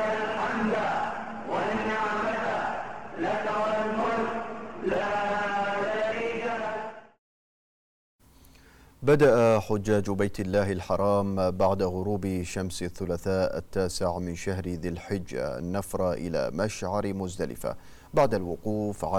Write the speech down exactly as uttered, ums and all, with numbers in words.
الحمد والنعمة لك والملك لا شريك لك. بدأ حجاج بيت الله الحرام بعد غروب شمس الثلاثاء التاسع من شهر ذي الحجة النفر إلى مشعر مزدلفة بعد الوقوف على